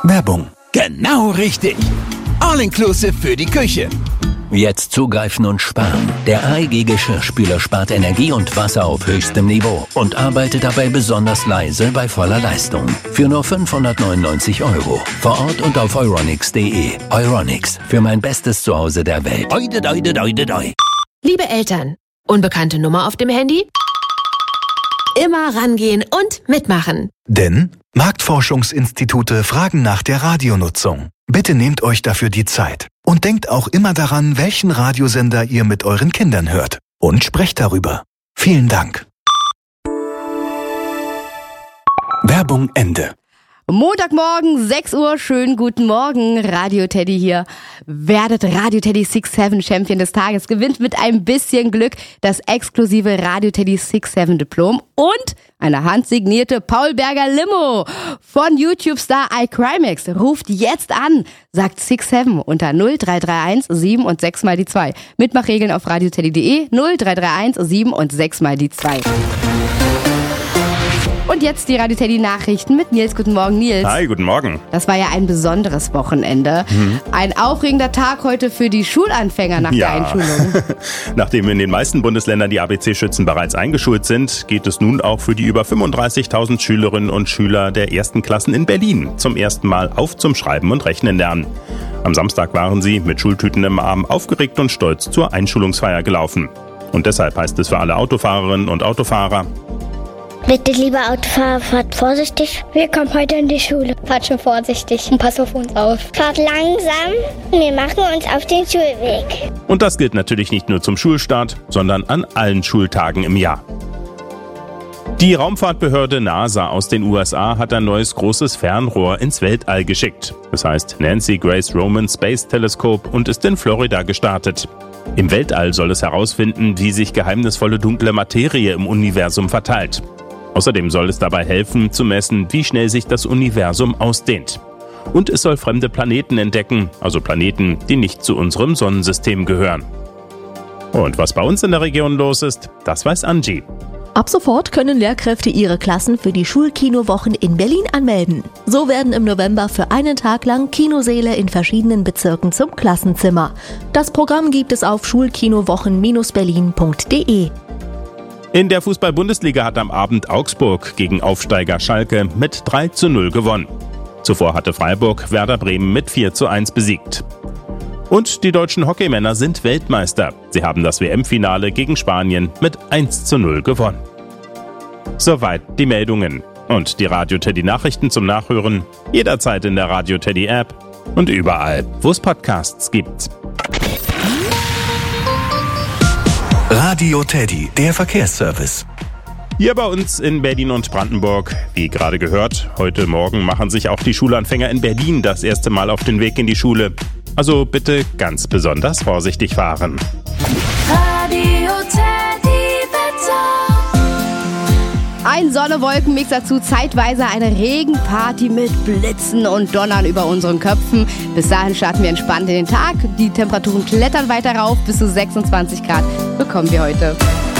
Werbung. Genau richtig. All-inclusive für die Küche. Jetzt zugreifen und sparen. Der AEG Geschirrspüler spart Energie und Wasser auf höchstem Niveau und arbeitet dabei besonders leise bei voller Leistung. Für nur 599 €. Vor Ort und auf euronics.de. Euronics, für mein bestes Zuhause der Welt. Liebe Eltern, unbekannte Nummer auf dem Handy? Immer rangehen und mitmachen. Denn Marktforschungsinstitute fragen nach der Radionutzung. Bitte nehmt euch dafür die Zeit. Und denkt auch immer daran, welchen Radiosender ihr mit euren Kindern hört. Und sprecht darüber. Vielen Dank. Werbung Ende. Montagmorgen, 6 Uhr, schönen guten Morgen, Radio Teddy hier. Werdet Radio Teddy 6-7 Champion des Tages, gewinnt mit ein bisschen Glück das exklusive Radio Teddy 6-7 Diplom und eine handsignierte Paul Berger Limo von YouTube-Star iCrimex. Ruft jetzt an, sagt 6-7 unter 0331 7 und 6 mal die 2. Mitmachregeln auf radioteddy.de 0331 7 und 6 mal die 2. Und jetzt die Radio Teddy Nachrichten mit Nils. Guten Morgen, Nils. Hi, guten Morgen. Das war ja ein besonderes Wochenende. Ein aufregender Tag heute für die Schulanfänger nach der Einschulung. Nachdem in den meisten Bundesländern die ABC-Schützen bereits eingeschult sind, geht es nun auch für die über 35.000 Schülerinnen und Schüler der ersten Klassen in Berlin zum ersten Mal auf zum Schreiben und Rechnen lernen. Am Samstag waren sie mit Schultüten im Arm aufgeregt und stolz zur Einschulungsfeier gelaufen. Und deshalb heißt es für alle Autofahrerinnen und Autofahrer: Bitte, lieber Autofahrer, fahrt vorsichtig. Wir kommen heute in die Schule. Fahrt schon vorsichtig und passt auf uns auf. Fahrt langsam. Wir machen uns auf den Schulweg. Und das gilt natürlich nicht nur zum Schulstart, sondern an allen Schultagen im Jahr. Die Raumfahrtbehörde NASA aus den USA hat ein neues großes Fernrohr ins Weltall geschickt. Es heißt Nancy Grace Roman Space Telescope und ist in Florida gestartet. Im Weltall soll es herausfinden, wie sich geheimnisvolle dunkle Materie im Universum verteilt. Außerdem soll es dabei helfen, zu messen, wie schnell sich das Universum ausdehnt. Und es soll fremde Planeten entdecken, also Planeten, die nicht zu unserem Sonnensystem gehören. Und was bei uns in der Region los ist, das weiß Angie. Ab sofort können Lehrkräfte ihre Klassen für die Schulkinowochen in Berlin anmelden. So werden im November für einen Tag lang Kinosäle in verschiedenen Bezirken zum Klassenzimmer. Das Programm gibt es auf schulkinowochen-berlin.de. In der Fußball-Bundesliga hat am Abend Augsburg gegen Aufsteiger Schalke mit 3:0 gewonnen. Zuvor hatte Freiburg Werder Bremen mit 4:1 besiegt. Und die deutschen Hockeymänner sind Weltmeister. Sie haben das WM-Finale gegen Spanien mit 1:0 gewonnen. Soweit die Meldungen. Und die Radio Teddy Nachrichten zum Nachhören jederzeit in der Radio Teddy App und überall, wo es Podcasts gibt. Radio Teddy, der Verkehrsservice. Hier bei uns in Berlin und Brandenburg, wie gerade gehört, heute Morgen machen sich auch die Schulanfänger in Berlin das erste Mal auf den Weg in die Schule. Also bitte ganz besonders vorsichtig fahren. Radio Teddy Wetter. Ein Sonne-Wolken-Mix dazu, zeitweise eine Regenparty mit Blitzen und Donnern über unseren Köpfen. Bis dahin starten wir entspannt in den Tag. Die Temperaturen klettern weiter rauf, bis zu 26 Grad bekommen wir heute.